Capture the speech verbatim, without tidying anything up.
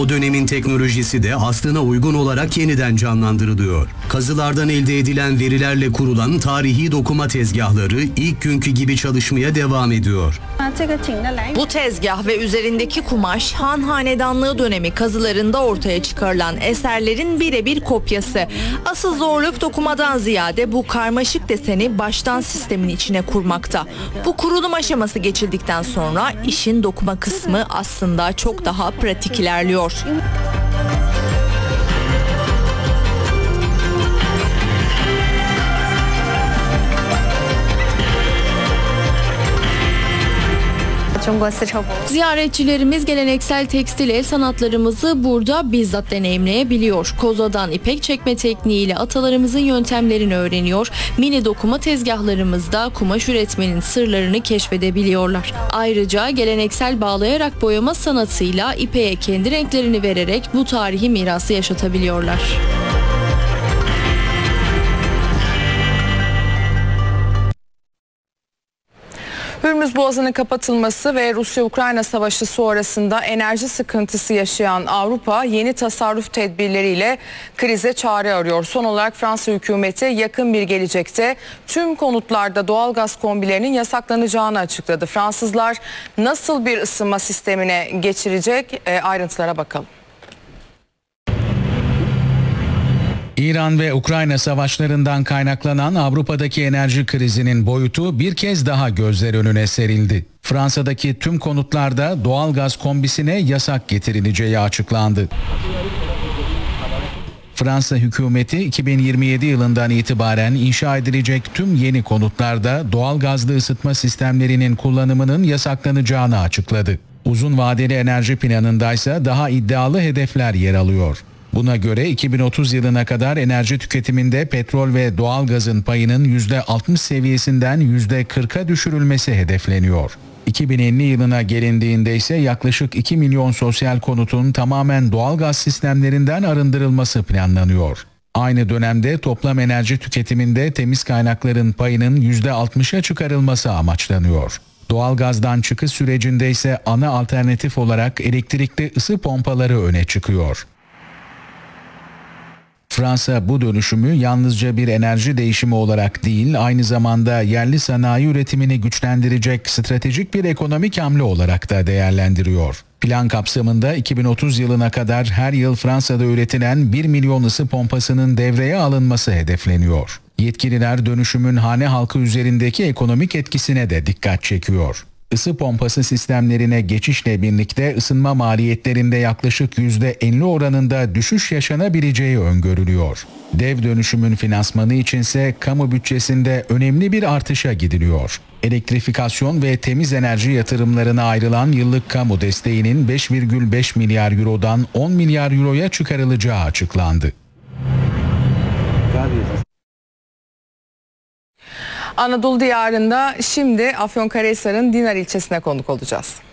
O dönemin teknolojisi de aslına uygun olarak yeniden canlandırılıyor. Kazılardan elde edilen verilerle kurulan tarihi dokuma tezgahları ilk günkü gibi çalışmaya devam ediyor. Bu tezgah ve üzerindeki kumaş Han Hanedanlığı dönemi kazılarında ortaya çıkarılan eserlerin birebir kopyası. Asıl zorluk dokumadan ziyade bu karmaşık deseni baştan sistemin içine kurmakta. Bu kurulum aşaması geçildikten sonra işin dokuma kısmı aslında çok daha pratik ilerliyor. Ziyaretçilerimiz geleneksel tekstil el sanatlarımızı burada bizzat deneyimleyebiliyor. Kozadan ipek çekme tekniğiyle atalarımızın yöntemlerini öğreniyor. Mini dokuma tezgahlarımızda kumaş üretmenin sırlarını keşfedebiliyorlar. Ayrıca geleneksel bağlayarak boyama sanatıyla ipeğe kendi renklerini vererek bu tarihi mirası yaşatabiliyorlar. Hürmüz Boğazı'nın kapatılması ve Rusya-Ukrayna savaşı sonrasında enerji sıkıntısı yaşayan Avrupa yeni tasarruf tedbirleriyle krize çare arıyor. Son olarak Fransa hükümeti yakın bir gelecekte tüm konutlarda doğalgaz kombilerinin yasaklanacağını açıkladı. Fransızlar nasıl bir ısınma sistemine geçirecek? E, ayrıntılara bakalım. İran ve Ukrayna savaşlarından kaynaklanan Avrupa'daki enerji krizinin boyutu bir kez daha gözler önüne serildi. Fransa'daki tüm konutlarda doğalgaz kombisine yasak getirileceği açıklandı. Fransa hükümeti iki bin yirmi yedi yılından itibaren inşa edilecek tüm yeni konutlarda doğalgazlı ısıtma sistemlerinin kullanımının yasaklanacağını açıkladı. Uzun vadeli enerji planındaysa daha iddialı hedefler yer alıyor. Buna göre iki bin otuz yılına kadar enerji tüketiminde petrol ve doğalgazın payının yüzde altmış seviyesinden yüzde kırka düşürülmesi hedefleniyor. iki bin elli yılına gelindiğinde ise yaklaşık iki milyon sosyal konutun tamamen doğalgaz sistemlerinden arındırılması planlanıyor. Aynı dönemde toplam enerji tüketiminde temiz kaynakların payının yüzde altmışa çıkarılması amaçlanıyor. Doğalgazdan çıkış sürecinde ise ana alternatif olarak elektrikli ısı pompaları öne çıkıyor. Fransa bu dönüşümü yalnızca bir enerji değişimi olarak değil, aynı zamanda yerli sanayi üretimini güçlendirecek stratejik bir ekonomik hamle olarak da değerlendiriyor. Plan kapsamında iki bin otuz yılına kadar her yıl Fransa'da üretilen bir milyon ısı pompasının devreye alınması hedefleniyor. Yetkililer dönüşümün hane halkı üzerindeki ekonomik etkisine de dikkat çekiyor. Isı pompası sistemlerine geçişle birlikte ısınma maliyetlerinde yaklaşık yüzde elli oranında düşüş yaşanabileceği öngörülüyor. Dev dönüşümün finansmanı içinse kamu bütçesinde önemli bir artışa gidiliyor. Elektrifikasyon ve temiz enerji yatırımlarına ayrılan yıllık kamu desteğinin beş virgül beş milyar eurodan on milyar euroya çıkarılacağı açıklandı. Anadolu diyarında şimdi Afyonkarahisar'ın Dinar ilçesine konuk olacağız.